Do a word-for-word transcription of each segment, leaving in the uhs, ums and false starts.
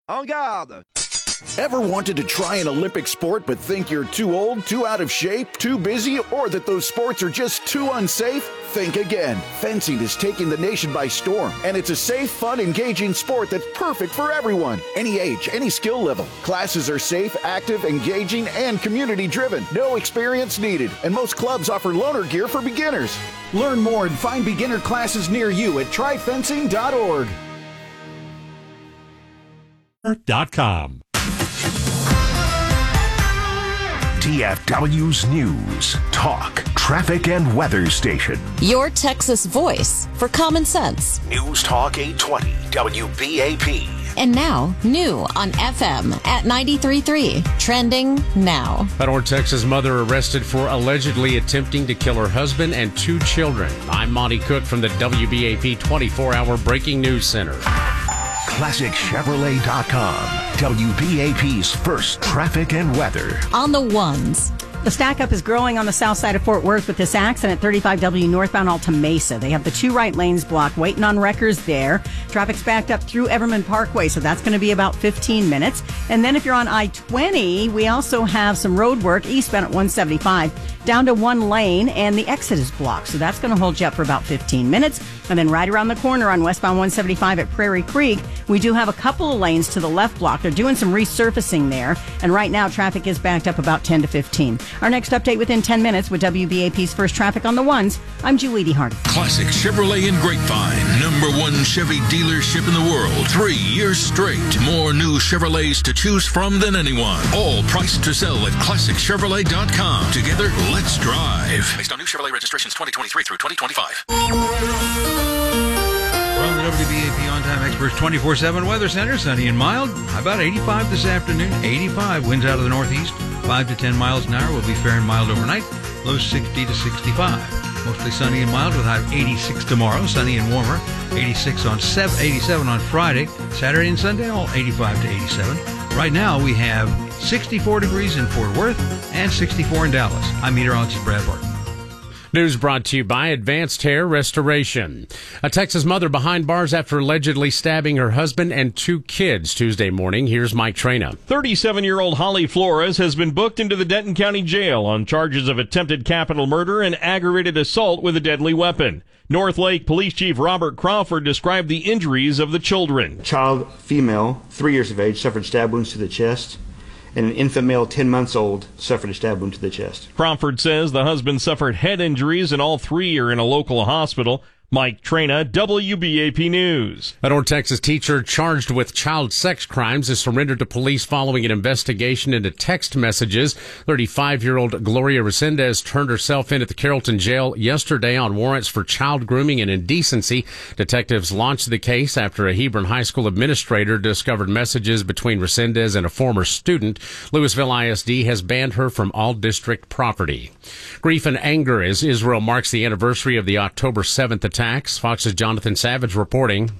En garde! Ever wanted to try an Olympic sport but think you're too old, too out of shape, too busy, or that those sports are just too unsafe? Think again. Fencing is taking the nation by storm, and it's a safe, fun, engaging sport that's perfect for everyone. Any age, any skill level. Classes are safe, active, engaging, and community-driven. No experience needed, and most clubs offer loaner gear for beginners. Learn more and find beginner classes near you at try fencing dot org. Dot com. D F W's News, Talk, Traffic, and Weather Station. Your Texas voice for common sense. News Talk eight twenty, W B A P. And now, new on F M at ninety-three point three. Trending now. A North Texas mother arrested for allegedly attempting to kill her husband and two children. I'm Monty Cook from the W B A P twenty-four hour Breaking News Center. Classic Chevrolet dot com, W B A P's first traffic and weather. On the ones. The stack up is growing on the south side of Fort Worth with this accident, thirty-five W northbound Alta Mesa. They have the two right lanes blocked, waiting on wreckers there. Traffic's backed up through Everman Parkway, so that's going to be about fifteen minutes. And then if you're on I twenty, we also have some road work eastbound at one seventy-five, down to one lane, and the exit is blocked, so that's going to hold you up for about fifteen minutes. And then right around the corner on westbound one seventy-five at Prairie Creek, we do have a couple of lanes to the left block. They're doing some resurfacing there, and right now traffic is backed up about ten to fifteen. Our next update within ten minutes with W B A P's first traffic on the ones. I'm Julie Hardy. Classic Chevrolet in Grapevine, number one Chevy dealership in the world. Three years straight. More new Chevrolets to choose from than anyone. All priced to sell at Classic Chevrolet dot com. Together, let's drive. Based on new Chevrolet registrations twenty twenty-three through twenty twenty-five. From the W B A P On Time Experts twenty-four seven Weather Center, sunny and mild. About eighty-five this afternoon. eighty-five. Winds out of the northeast. five to ten miles an hour. Will be fair and mild overnight. Low sixty to sixty-five. Mostly sunny and mild with high of eighty-six tomorrow. Sunny and warmer. eighty-six on seven, eighty-seven on Friday. Saturday and Sunday, all eighty-five to eighty-seven. Right now we have sixty-four degrees in Fort Worth and sixty-four in Dallas. I'm meteorologist Brad Barton. News brought to you by Advanced Hair Restoration. A Texas mother behind bars after allegedly stabbing her husband and two kids Tuesday morning. Here's Mike Trena. thirty-seven-year-old Holly Flores has been booked into the Denton County Jail on charges of attempted capital murder and aggravated assault with a deadly weapon. North Lake Police Chief Robert Crawford described the injuries of the children. Child, female, three years of age, suffered stab wounds to the chest. And an infant male, ten months old, suffered a stab wound to the chest. Crawford says the husband suffered head injuries and all three are in a local hospital. Mike Trena, W B A P News. A North Texas teacher charged with child sex crimes is surrendered to police following an investigation into text messages. thirty-five-year-old Gloria Resendez turned herself in at the Carrollton jail yesterday on warrants for child grooming and indecency. Detectives launched the case after a Hebron High School administrator discovered messages between Resendez and a former student. Louisville I S D has banned her from all district property. Grief and anger as Israel marks the anniversary of the October seventh attack. Fox's Jonathan Savage reporting.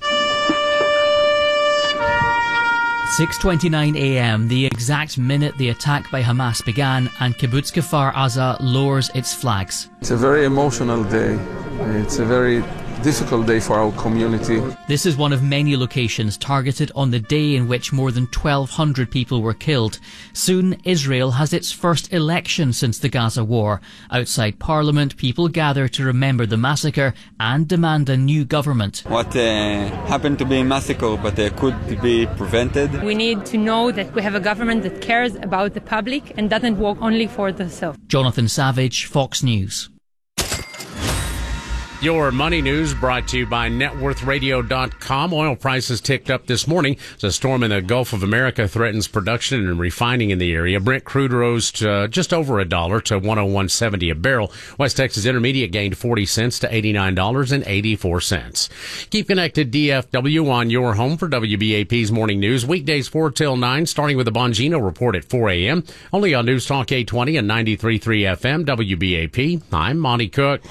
six twenty-nine a.m., the exact minute the attack by Hamas began, and Kibbutz Kfar Aza lowers its flags. It's a very emotional day. It's a very difficult day for our community. This is one of many locations targeted on the day in which more than twelve hundred people were killed. Soon, Israel has its first election since the Gaza war. Outside Parliament, people gather to remember the massacre and demand a new government. What uh, happened to be a massacre, but uh, could be prevented. We need to know that we have a government that cares about the public and doesn't work only for themselves. Jonathan Savage, Fox News. Your money news brought to you by net worth radio dot com. Oil prices ticked up this morning as a storm in the Gulf of America threatens production and refining in the area. Brent crude rose to uh, just over a dollar to one oh one seventy a barrel. West Texas Intermediate gained forty cents to eighty-nine dollars and eighty-four cents. Keep connected, D F W, on your home for W B A P's morning news. Weekdays four till nine, starting with the Bongino report at four a.m. Only on News Talk eight twenty and ninety-three point three F M, W B A P. I'm Monty Cook.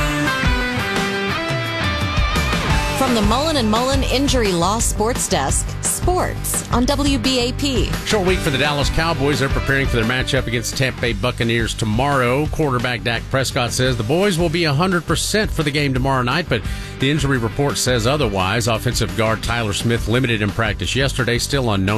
From the Mullen and Mullen Injury Law Sports Desk, sports on W B A P. Short week for the Dallas Cowboys. They're preparing for their matchup against the Tampa Bay Buccaneers tomorrow. Quarterback Dak Prescott says the boys will be one hundred percent for the game tomorrow night, but the injury report says otherwise. Offensive guard Tyler Smith limited in practice yesterday, still unknown